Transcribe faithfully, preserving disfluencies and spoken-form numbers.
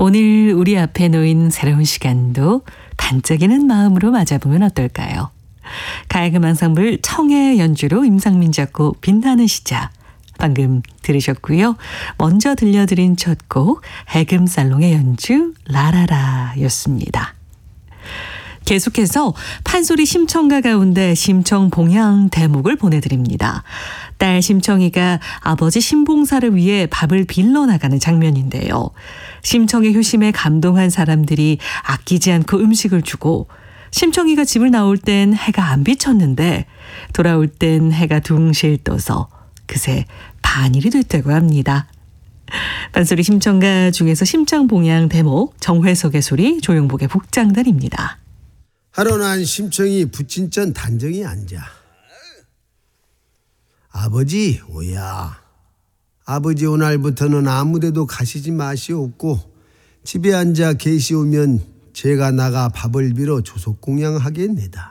오늘 우리 앞에 놓인 새로운 시간도 반짝이는 마음으로 맞아보면 어떨까요? 가야금 앙상블 청해 연주로 임상민 작곡 빛나는 시작 방금 들으셨고요. 먼저 들려드린 첫 곡 해금살롱의 연주 라라라였습니다. 계속해서 판소리 심청가 가운데 심청봉양 대목을 보내드립니다. 딸 심청이가 아버지 신봉사를 위해 밥을 빌러 나가는 장면인데요. 심청의 효심에 감동한 사람들이 아끼지 않고 음식을 주고 심청이가 집을 나올 땐 해가 안 비쳤는데 돌아올 땐 해가 둥실 떠서 그새 반일이 됐다고 합니다. 판소리 심청가 중에서 심청봉양 대목 정회석의 소리 조용복의 북장단입니다. 하루 난 심청이 부친전 단정히 앉아. 아버지 오야. 아버지 오늘부터는 아무데도 가시지 마시옵고 집에 앉아 계시오면 제가 나가 밥을 빌어 조속공양하겠네다.